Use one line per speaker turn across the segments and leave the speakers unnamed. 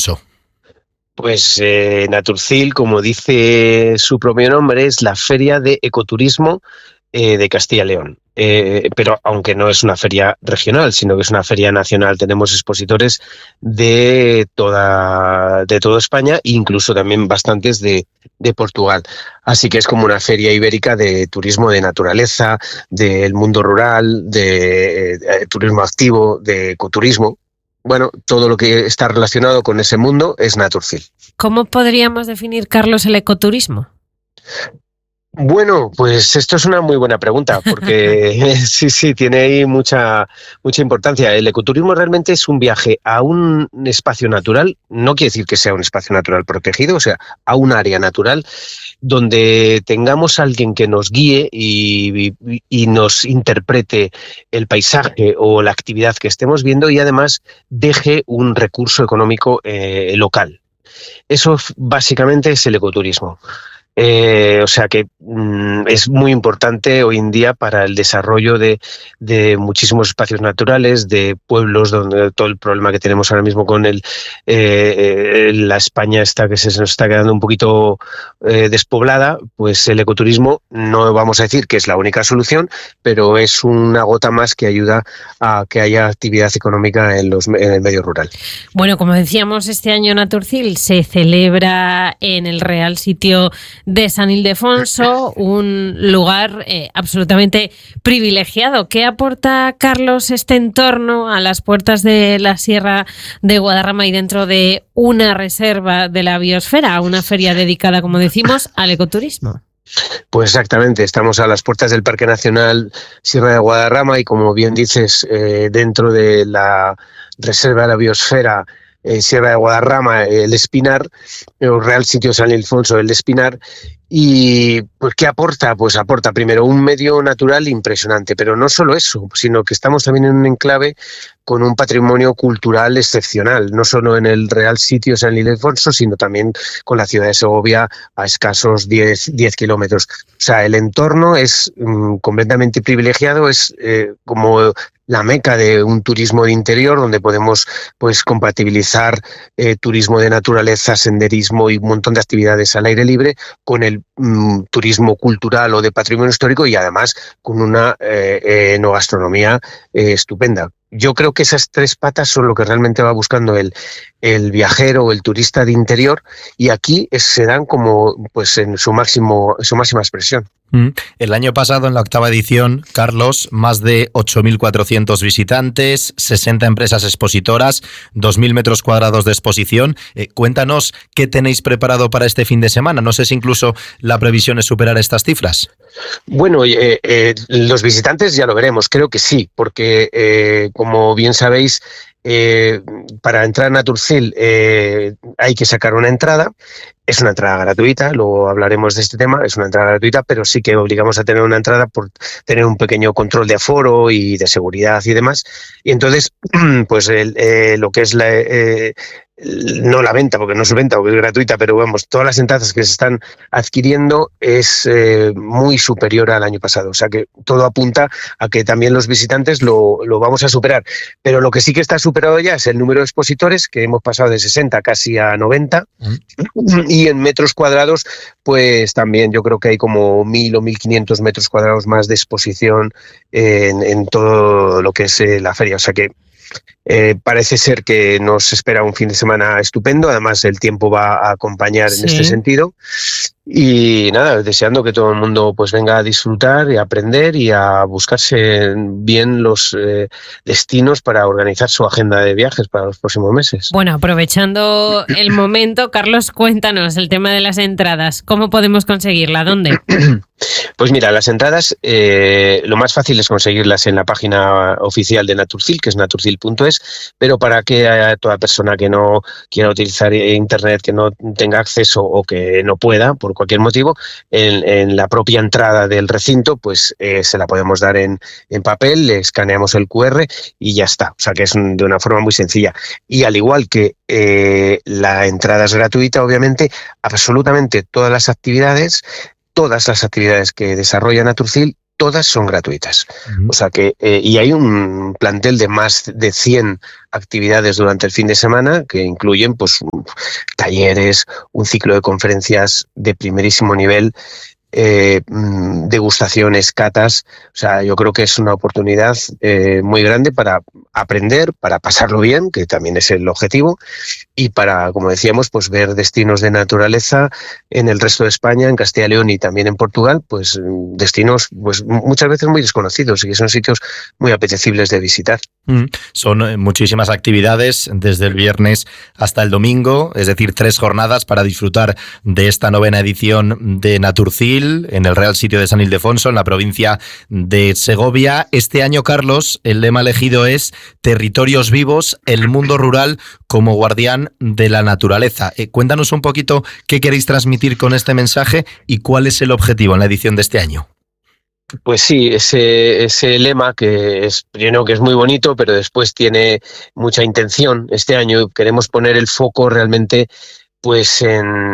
Ildefonso?
Pues Naturcil, como dice su propio nombre, es la feria de ecoturismo de Castilla y León. Pero aunque no es una feria regional, sino que es una feria nacional, tenemos expositores de toda España e incluso también bastantes de Portugal. Así que es como una feria ibérica de turismo de naturaleza, del mundo rural, de turismo activo, de ecoturismo. Bueno, todo lo que está relacionado con ese mundo es Naturcil.
¿Cómo podríamos definir, Carlos, el ecoturismo?
Bueno, pues esto es una muy buena pregunta, porque sí, tiene ahí mucha importancia. El ecoturismo realmente es un viaje a un espacio natural, no quiere decir que sea un espacio natural protegido, o sea, a un área natural donde tengamos a alguien que nos guíe y nos interprete el paisaje o la actividad que estemos viendo y además deje un recurso económico local. Eso básicamente es el ecoturismo. O sea que es muy importante hoy en día para el desarrollo de muchísimos espacios naturales, de pueblos, donde todo el problema que tenemos ahora mismo con la España que se nos está quedando un poquito despoblada, pues el ecoturismo no vamos a decir que es la única solución, pero es una gota más que ayuda a que haya actividad económica en el medio rural.
Bueno, como decíamos, este año Naturcil se celebra en el Real Sitio de San Ildefonso, un lugar absolutamente privilegiado. ¿Qué aporta, Carlos, este entorno a las puertas de la Sierra de Guadarrama y dentro de una reserva de la biosfera, una feria dedicada, como decimos, al ecoturismo?
Pues exactamente, estamos a las puertas del Parque Nacional Sierra de Guadarrama y, como bien dices, dentro de la Reserva de la Biosfera Sierra de Guadarrama, el Espinar, el Real Sitio San Ildefonso, el Espinar. ¿Y pues qué aporta? Pues aporta primero un medio natural impresionante, pero no solo eso, sino que estamos también en un enclave con un patrimonio cultural excepcional, no solo en el Real Sitio San Ildefonso, sino también con la ciudad de Segovia a escasos 10 kilómetros. O sea, el entorno es completamente privilegiado, es como la meca de un turismo de interior donde podemos pues compatibilizar turismo de naturaleza, senderismo y un montón de actividades al aire libre con el turismo cultural o de patrimonio histórico y además con una enogastronomía estupenda. Yo creo que esas tres patas son lo que realmente va buscando el viajero o el turista de interior y aquí se dan como pues en su máxima expresión.
El año pasado, en la 8ª edición, Carlos, más de 8.400 visitantes, 60 empresas expositoras, 2.000 metros cuadrados de exposición. Cuéntanos qué tenéis preparado para este fin de semana. No sé si incluso la previsión es superar estas cifras.
Bueno, los visitantes ya lo veremos, creo que sí, porque como bien sabéis, para entrar a Naturcil hay que sacar una entrada. Es una entrada gratuita, luego hablaremos de este tema, es una entrada gratuita, pero sí que obligamos a tener una entrada por tener un pequeño control de aforo y de seguridad y demás. Y entonces, pues lo que es no la venta, porque no es venta, porque es gratuita, pero vamos, todas las entradas que se están adquiriendo es muy superior al año pasado. O sea que todo apunta a que también los visitantes lo vamos a superar. Pero lo que sí que está superado ya es el número de expositores, que hemos pasado de 60 casi a 90. Y en metros cuadrados, pues también yo creo que hay como 1.000 o 1.500 metros cuadrados más de exposición en todo lo que es la feria. O sea que parece ser que nos espera un fin de semana estupendo, además el tiempo va a acompañar en este sentido y nada, deseando que todo el mundo pues venga a disfrutar y a aprender y a buscarse bien los destinos para organizar su agenda de viajes para los próximos meses.
Bueno, aprovechando el momento, Carlos, cuéntanos el tema de las entradas, ¿cómo podemos conseguirla? ¿Dónde?
Pues mira, las entradas lo más fácil es conseguirlas en la página oficial de Naturcil, que es naturcil.es, pero para que a toda persona que no quiera utilizar internet, que no tenga acceso o que no pueda, por cualquier motivo, en la propia entrada del recinto, pues se la podemos dar en papel, le escaneamos el QR y ya está. O sea que es de una forma muy sencilla. Y al igual que la entrada es gratuita, obviamente, absolutamente todas las actividades que desarrolla Naturcil, todas son gratuitas. O sea que, y hay un plantel de más de 100 actividades durante el fin de semana que incluyen pues talleres, un ciclo de conferencias de primerísimo nivel, degustaciones, catas. O sea, yo creo que es una oportunidad muy grande para aprender, para pasarlo bien, que también es el objetivo, y para, como decíamos, pues ver destinos de naturaleza en el resto de España, en Castilla y León y también en Portugal, pues destinos pues muchas veces muy desconocidos y que son sitios muy apetecibles de visitar.
Son muchísimas actividades desde el viernes hasta el domingo, es decir, 3 jornadas para disfrutar de esta 9ª edición de Naturcil en el Real Sitio de San Ildefonso, en la provincia de Segovia. Este año, Carlos, el lema elegido es Territorios vivos, el mundo rural como guardián de la naturaleza. Cuéntanos un poquito qué queréis transmitir con este mensaje y cuál es el objetivo en la edición de este año.
Pues sí, ese lema que es, primero que es muy bonito, pero después tiene mucha intención. Este año queremos poner el foco realmente pues en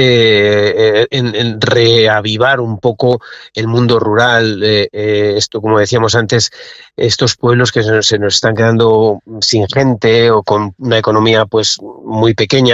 en reavivar un poco el mundo rural, esto, como decíamos antes, estos pueblos que se nos están quedando sin gente o con una economía pues muy pequeña.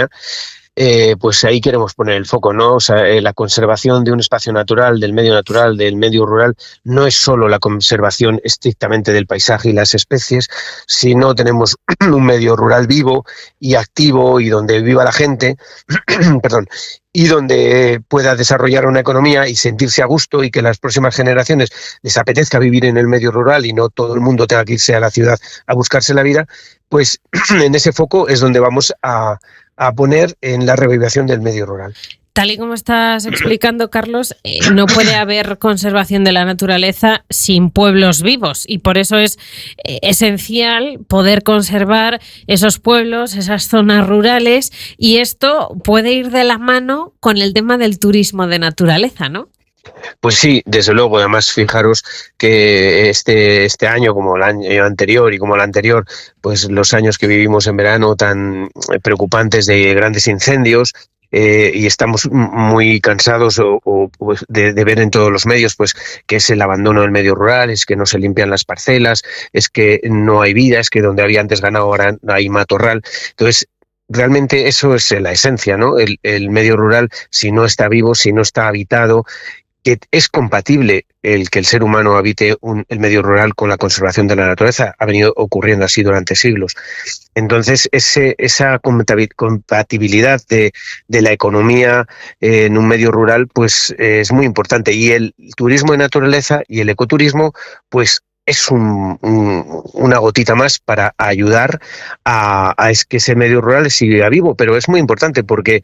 Pues ahí queremos poner el foco, ¿no? O sea, la conservación de un espacio natural, del medio rural, no es solo la conservación estrictamente del paisaje y las especies, sino tenemos un medio rural vivo y activo y donde viva la gente, perdón, y donde pueda desarrollar una economía y sentirse a gusto y que las próximas generaciones les apetezca vivir en el medio rural y no todo el mundo tenga que irse a la ciudad a buscarse la vida, pues en ese foco es donde vamos a poner en la revivación del medio rural.
Tal y como estás explicando, Carlos, no puede haber conservación de la naturaleza sin pueblos vivos y por eso es esencial poder conservar esos pueblos, esas zonas rurales, y esto puede ir de la mano con el tema del turismo de naturaleza, ¿no?
Pues sí, desde luego. Además, fijaros que este año, como el año anterior y como el anterior, pues los años que vivimos en verano tan preocupantes de grandes incendios, y estamos muy cansados pues de ver en todos los medios pues que es el abandono del medio rural, es que no se limpian las parcelas, es que no hay vida, es que donde había antes ganado ahora hay matorral. Entonces, realmente eso es la esencia, ¿no? El medio rural, si no está vivo, si no está habitado, que es compatible el que el ser humano habite el medio rural con la conservación de la naturaleza. Ha venido ocurriendo así durante siglos. Entonces, esa compatibilidad de la economía en un medio rural pues es muy importante. Y el turismo de naturaleza y el ecoturismo pues es una gotita más para ayudar a que ese medio rural siga vivo. Pero es muy importante porque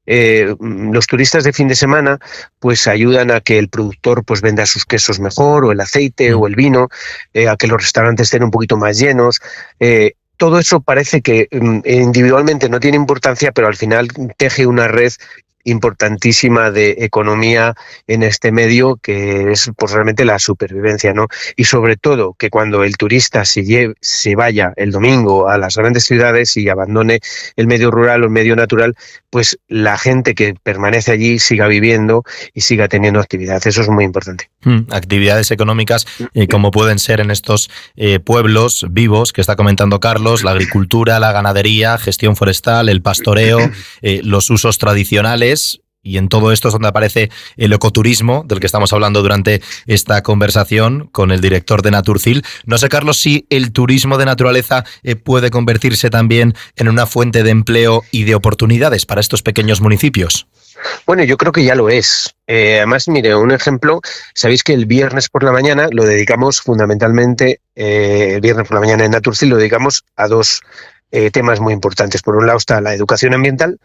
los turistas de fin de semana pues ayudan a que el productor pues venda sus quesos mejor, o el aceite o el vino, a que los restaurantes estén un poquito más llenos. Todo eso parece que individualmente no tiene importancia, pero al final teje una red importantísima de economía en este medio, que es pues realmente la supervivencia, ¿no? Y sobre todo que cuando el turista se vaya el domingo a las grandes ciudades y abandone el medio rural o el medio natural, pues la gente que permanece allí siga viviendo y siga teniendo actividad. Eso es muy importante.
Actividades económicas como pueden ser en estos pueblos vivos que está comentando Carlos, la agricultura, la ganadería, gestión forestal, el pastoreo, los usos tradicionales. Y en todo esto es donde aparece el ecoturismo, del que estamos hablando durante esta conversación con el director de Naturcil. No sé, Carlos, si el turismo de naturaleza puede convertirse también en una fuente de empleo y de oportunidades para estos pequeños municipios.
Bueno, yo creo que ya lo es. Además, mire, un ejemplo, sabéis que el viernes por la mañana lo dedicamos fundamentalmente, el viernes por la mañana en Naturcil lo dedicamos a dos temas muy importantes. Por un lado está la educación ambiental,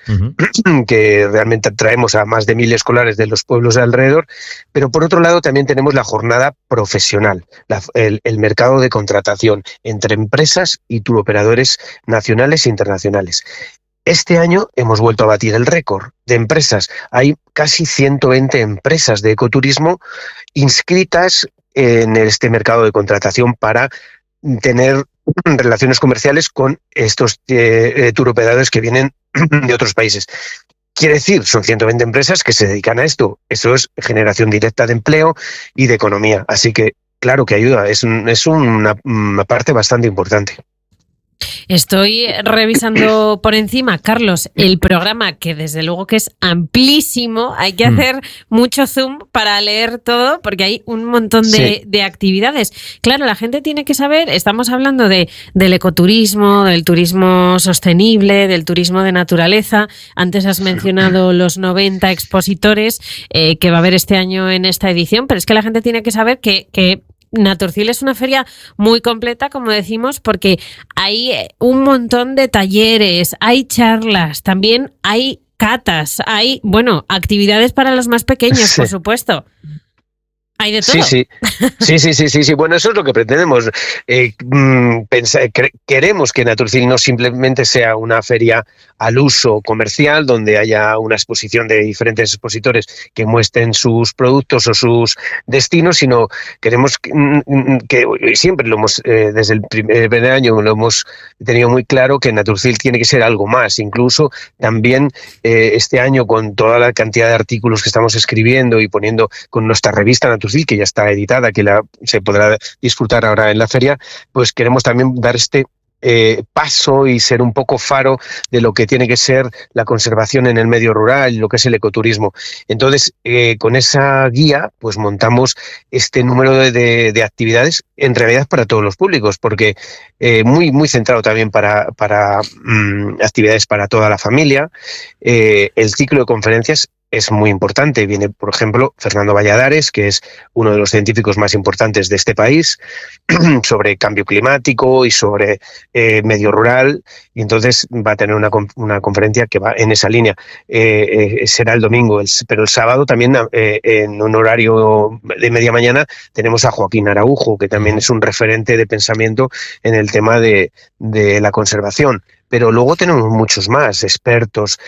que realmente traemos a más de 1000 escolares de los pueblos de alrededor, pero por otro lado también tenemos la jornada profesional, el mercado de contratación entre empresas y turoperadores nacionales e internacionales. Este año hemos vuelto a batir el récord de empresas. Hay casi 120 empresas de ecoturismo inscritas en este mercado de contratación para tener relaciones comerciales con estos turoperadores que vienen de otros países. Quiere decir, son 120 empresas que se dedican a esto. Eso es generación directa de empleo y de economía. Así que, claro que ayuda, es una parte bastante importante.
Estoy revisando por encima, Carlos, el programa, que desde luego que es amplísimo. Hay que hacer mucho zoom para leer todo porque hay un montón de actividades. Claro, la gente tiene que saber, estamos hablando del ecoturismo, del turismo sostenible, del turismo de naturaleza. Antes has mencionado los 90 expositores que va a haber este año en esta edición, pero es que la gente tiene que saber que Naturcil es una feria muy completa, como decimos, porque hay un montón de talleres, hay charlas, también hay catas, hay, actividades para los más pequeños, por supuesto. Hay de todo.
Sí. Bueno, eso es lo que pretendemos. Queremos que Naturcil no simplemente sea una feria al uso comercial, donde haya una exposición de diferentes expositores que muestren sus productos o sus destinos, sino queremos que siempre lo hemos, desde el primer año lo hemos tenido muy claro, que Naturcil tiene que ser algo más. Incluso también este año, con toda la cantidad de artículos que estamos escribiendo y poniendo con nuestra revista Naturcil, que ya está editada, que se podrá disfrutar ahora en la feria, pues queremos también dar este paso y ser un poco faro de lo que tiene que ser la conservación en el medio rural y lo que es el ecoturismo. Entonces, con esa guía, pues montamos este número de actividades, en realidad para todos los públicos, porque muy centrado también para actividades para toda la familia. El ciclo de conferencias es muy importante. Viene, por ejemplo, Fernando Valladares, que es uno de los científicos más importantes de este país, sobre cambio climático y sobre medio rural, y entonces va a tener una conferencia que va en esa línea. Será el domingo, pero el sábado también, en un horario de media mañana, tenemos a Joaquín Araujo, que también es un referente de pensamiento en el tema de la conservación. Pero luego tenemos muchos más expertos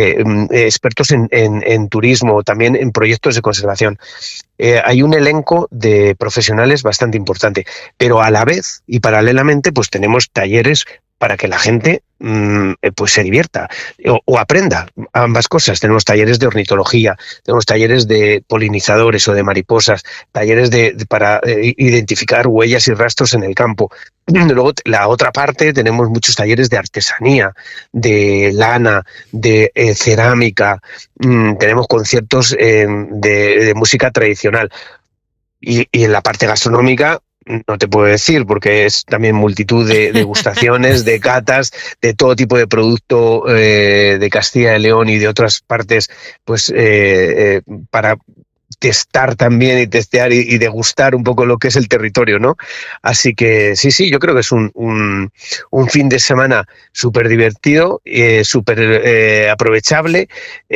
en turismo, también en proyectos de conservación. Hay un elenco de profesionales bastante importante, pero a la vez y paralelamente pues tenemos talleres para que la gente pues se divierta o aprenda ambas cosas. Tenemos talleres de ornitología, tenemos talleres de polinizadores o de mariposas, talleres para identificar huellas y rastros en el campo. Luego, la otra parte, tenemos muchos talleres de artesanía, de lana, de cerámica, tenemos conciertos de música tradicional. Y en la parte gastronómica, no te puedo decir, porque es también multitud de degustaciones, de catas, de todo tipo de producto de Castilla y León y de otras partes, pues para testar también y testear y degustar un poco lo que es el territorio, ¿no? Así que sí, yo creo que es un fin de semana súper divertido, súper aprovechable.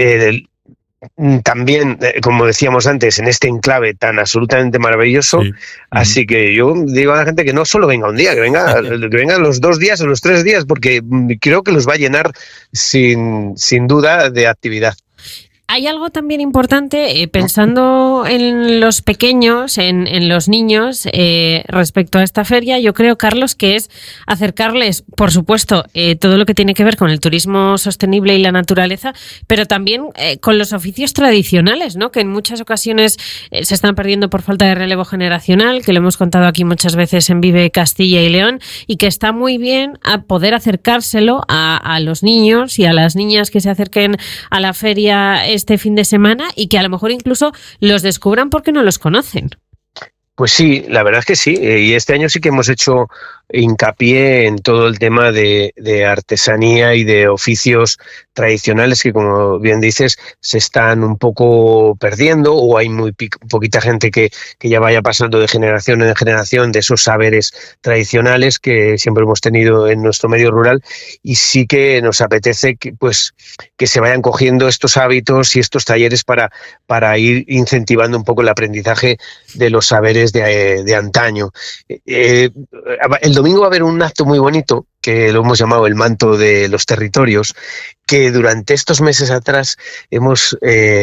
También, como decíamos antes, en este enclave tan absolutamente maravilloso. Sí. Así que yo digo a la gente que no solo venga un día, que venga los 2 días o los 3 días, porque creo que los va a llenar sin duda de actividad.
Hay algo también importante, pensando en los pequeños, en los niños, respecto a esta feria, yo creo, Carlos, que es acercarles, por supuesto, todo lo que tiene que ver con el turismo sostenible y la naturaleza, pero también con los oficios tradicionales, ¿no? Que en muchas ocasiones se están perdiendo por falta de relevo generacional, que lo hemos contado aquí muchas veces en Vive Castilla y León, y que está muy bien a poder acercárselo a los niños y a las niñas que se acerquen a la feria este fin de semana y que a lo mejor incluso los descubran porque no los conocen.
Pues sí, la verdad es que sí, y este año sí que hemos hecho hincapié en todo el tema de artesanía y de oficios tradicionales que, como bien dices, se están un poco perdiendo, o hay muy poquita gente que ya vaya pasando de generación en generación de esos saberes tradicionales que siempre hemos tenido en nuestro medio rural, y sí que nos apetece que se vayan cogiendo estos hábitos y estos talleres para ir incentivando un poco el aprendizaje de los saberes de antaño. El domingo va a haber un acto muy bonito que lo hemos llamado el manto de los territorios, que durante estos meses atrás hemos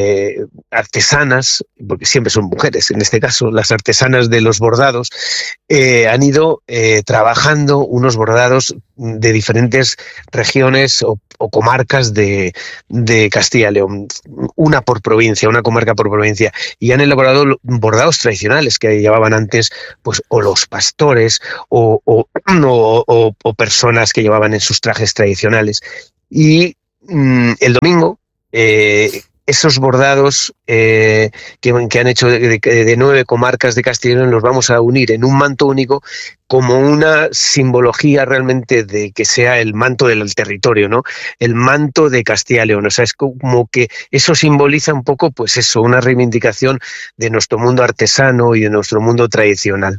artesanas, porque siempre son mujeres en este caso, las artesanas de los bordados, han ido trabajando unos bordados de diferentes regiones o comarcas de Castilla y León, una por provincia, una comarca por provincia, y han elaborado bordados tradicionales que llevaban antes pues o los pastores o personas que llevaban en sus trajes tradicionales. Y el domingo esos bordados que han hecho de 9 comarcas de Castilla y León los vamos a unir en un manto único como una simbología realmente de que sea el manto del territorio, ¿no? El manto de Castilla y León. O sea, es como que eso simboliza un poco, pues eso, una reivindicación de nuestro mundo artesano y de nuestro mundo tradicional.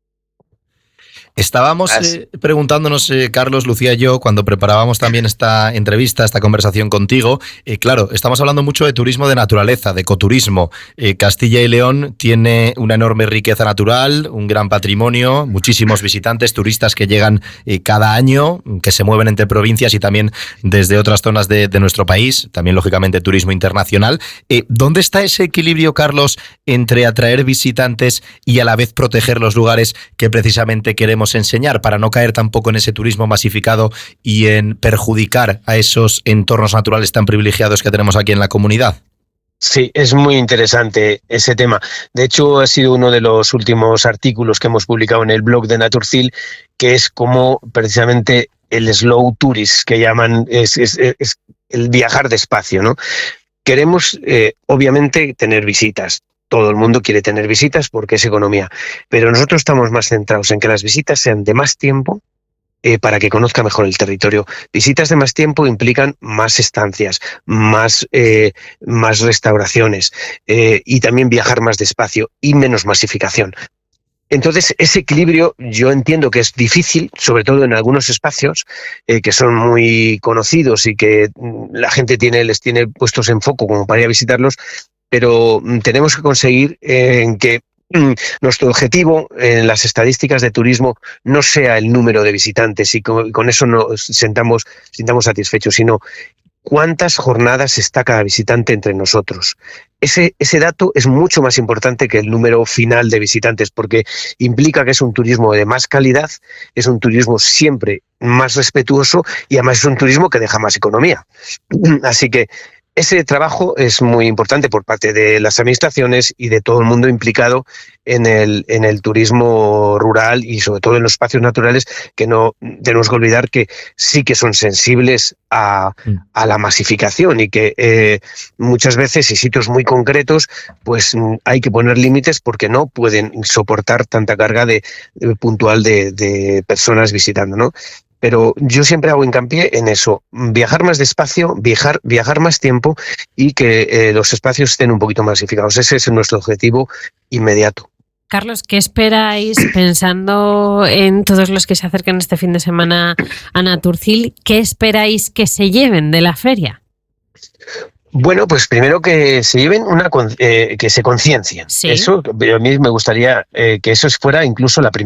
Estábamos preguntándonos, Carlos, Lucía y yo, cuando preparábamos también esta entrevista, esta conversación contigo, claro, estamos hablando mucho de turismo de naturaleza, de ecoturismo. Castilla y León tiene una enorme riqueza natural, un gran patrimonio, muchísimos visitantes, turistas que llegan cada año, que se mueven entre provincias y también desde otras zonas de nuestro país, también lógicamente turismo internacional. ¿Dónde está ese equilibrio, Carlos, entre atraer visitantes y a la vez proteger los lugares que precisamente queremos enseñar, para no caer tampoco en ese turismo masificado y en perjudicar a esos entornos naturales tan privilegiados que tenemos aquí en la comunidad?
Sí, es muy interesante ese tema. De hecho, ha sido uno de los últimos artículos que hemos publicado en el blog de Naturcil, que es como precisamente el slow tourist, que llaman, es el viajar despacio, ¿no? Queremos, obviamente, tener visitas. Todo el mundo quiere tener visitas porque es economía, pero nosotros estamos más centrados en que las visitas sean de más tiempo para que conozca mejor el territorio. Visitas de más tiempo implican más estancias, más restauraciones y también viajar más despacio y menos masificación. Entonces, ese equilibrio yo entiendo que es difícil, sobre todo en algunos espacios que son muy conocidos y que la gente les tiene puestos en foco como para ir a visitarlos, pero tenemos que conseguir que nuestro objetivo en las estadísticas de turismo no sea el número de visitantes y con eso nos sintamos satisfechos, sino cuántas jornadas está cada visitante entre nosotros. Ese dato es mucho más importante que el número final de visitantes, porque implica que es un turismo de más calidad, es un turismo siempre más respetuoso y además es un turismo que deja más economía. Así que ese trabajo es muy importante por parte de las administraciones y de todo el mundo implicado en el turismo rural y sobre todo en los espacios naturales, que no tenemos que olvidar que sí que son sensibles a la masificación y que muchas veces y sitios muy concretos pues hay que poner límites porque no pueden soportar tanta carga puntual de personas visitando, ¿no? Pero yo siempre hago hincapié en eso, viajar más despacio, viajar más tiempo y que los espacios estén un poquito masificados. Ese es nuestro objetivo inmediato.
Carlos, ¿qué esperáis, pensando en todos los que se acercan este fin de semana a Naturcil, qué esperáis que se lleven de la feria?
Bueno, pues primero que se lleven que se conciencien.
Sí.
Eso, a mí me gustaría que eso fuera incluso el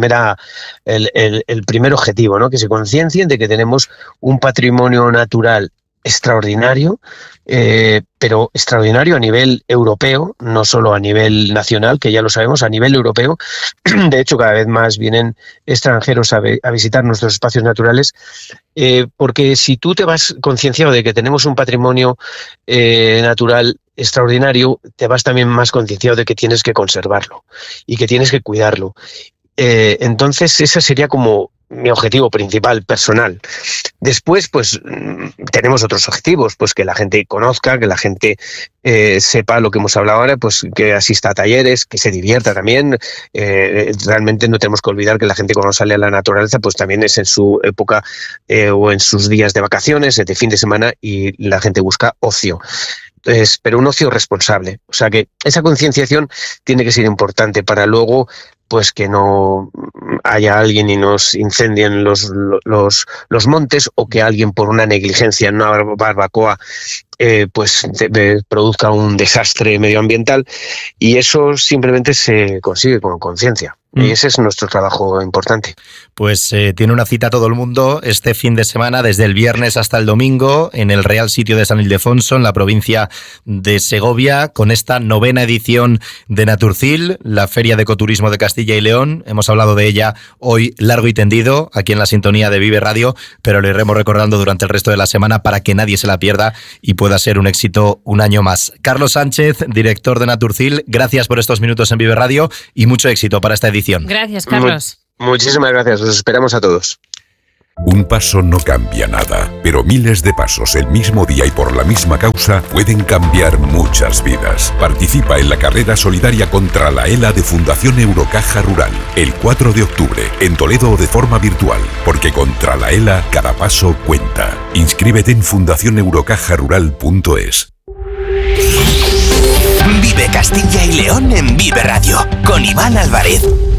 primer objetivo, ¿no? Que se conciencien de que tenemos un patrimonio natural extraordinario, pero extraordinario a nivel europeo, no solo a nivel nacional, que ya lo sabemos, a nivel europeo. De hecho, cada vez más vienen extranjeros a visitar nuestros espacios naturales, porque si tú te vas concienciado de que tenemos un patrimonio natural extraordinario, te vas también más concienciado de que tienes que conservarlo y que tienes que cuidarlo. Entonces, ese sería como mi objetivo principal, personal. Después, pues, tenemos otros objetivos, pues que la gente conozca, que la gente sepa lo que hemos hablado ahora, pues que asista a talleres, que se divierta también. Realmente no tenemos que olvidar que la gente cuando sale a la naturaleza, pues también es en su época o en sus días de vacaciones, de fin de semana, y la gente busca ocio. Pero un ocio responsable. O sea que esa concienciación tiene que ser importante para luego pues que no haya alguien y nos incendien los montes, o que alguien por una negligencia en una barbacoa pues produzca un desastre medioambiental, y eso simplemente se consigue con conciencia. Y ese es nuestro trabajo importante.
Pues tiene una cita todo el mundo este fin de semana, desde el viernes hasta el domingo, en el Real Sitio de San Ildefonso, en la provincia de Segovia, con esta 9ª edición de Naturcil, la Feria de Ecoturismo de Castilla y León. Hemos hablado de ella hoy largo y tendido, aquí en la sintonía de Vive Radio, pero lo iremos recordando durante el resto de la semana para que nadie se la pierda y pueda ser un éxito un año más. Carlos Sánchez, director de Naturcil, gracias por estos minutos en Vive Radio y mucho éxito para esta edición.
Gracias, Carlos.
Muchísimas gracias, os esperamos a todos.
Un paso no cambia nada, pero miles de pasos el mismo día y por la misma causa pueden cambiar muchas vidas. Participa en la carrera solidaria contra la ELA de Fundación Eurocaja Rural, el 4 de octubre, en Toledo o de forma virtual, porque contra la ELA cada paso cuenta. Inscríbete en fundacioneurocajarural.es.
Vive Castilla y León en Vive Radio, con Iván Álvarez.